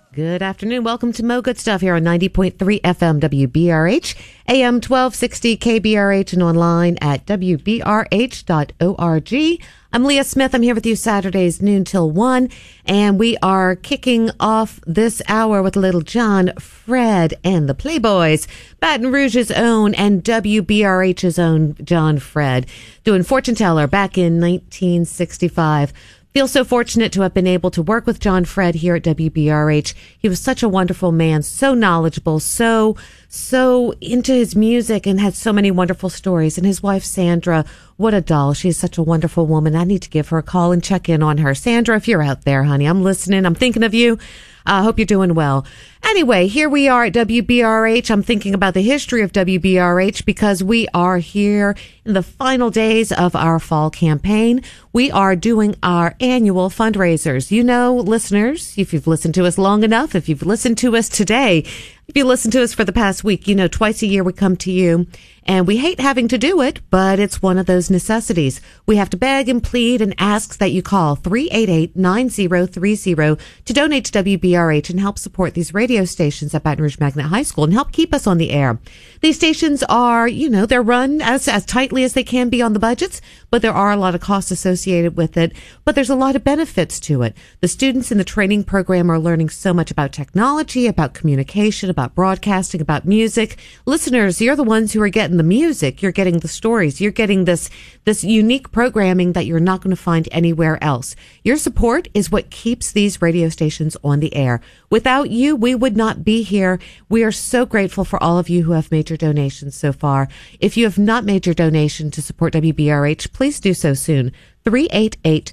Good afternoon. Welcome to Mo Good Stuff here on 90.3 FM WBRH, AM 1260 KBRH, and online at WBRH.org. I'm Leah Smith. I'm here with you Saturdays noon till 1, and we are kicking off this hour with little John Fred and the Playboys, Baton Rouge's own and WBRH's own John Fred, doing Fortune Teller back in 1965. Feel so fortunate to have been able to work with John Fred here at WBRH. He was such a wonderful man, so knowledgeable, so into his music, and had so many wonderful stories. And his wife, Sandra, what a doll. She's such a wonderful woman. I need to give her a call and check in on her. Sandra, if you're out there, honey, I'm listening. I'm thinking of you. I hope you're doing well. Anyway, here we are at WBRH. I'm thinking about the history of WBRH because we are here in the final days of our fall campaign. We are doing our annual fundraisers. You know, listeners, if you've listened to us long enough, if you've listened to us today, if you listened to us for the past week, you know, twice a year we come to you, and we hate having to do it, but it's one of those necessities. We have to beg and plead and ask that you call 388-9030 to donate to WBRH and help support these radio stations at Baton Rouge Magnet High School and help keep us on the air. These stations are, you know, they're run as tightly as they can be on the budgets, but there are a lot of costs associated with it, but there's a lot of benefits to it. The students in the training program are learning so much about technology, about communication, about broadcasting, about music. Listeners, you're the ones who are getting the music. You're getting the stories. You're getting this unique programming that you're not going to find anywhere else. Your support is what keeps these radio stations on the air. Without you, we would not be here. We are so grateful for all of you who have made your donations so far. If you have not made your donation to support WBRH, please do so soon. 388-9030,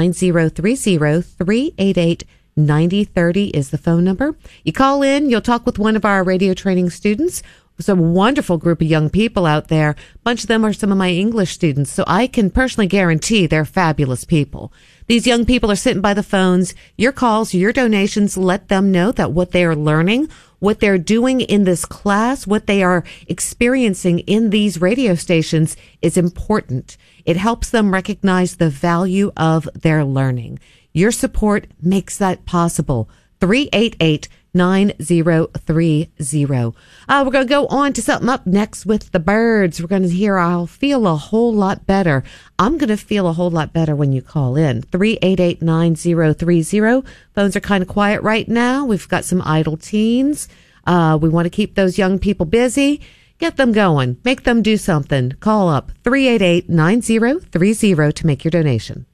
388-9030 is the phone number. You call in, you'll talk with one of our radio training students. It's a wonderful group of young people out there. A bunch of them are some of my English students, so I can personally guarantee they're fabulous people. These young people are sitting by the phones. Your calls, your donations, let them know that what they are learning, what they're doing in this class, what they are experiencing in these radio stations is important. It helps them recognize the value of their learning. Your support makes that possible. 388-9030. We're going to go on to something up next with the Byrds. We're going to hear I'll Feel a Whole Lot Better. I'm going to feel a whole lot better when you call in. 388-9030. Phones are kind of quiet right now. We've got some idle teens. We want to keep those young people busy. Get them going. Make them do something. Call up 388-9030 to make your donation.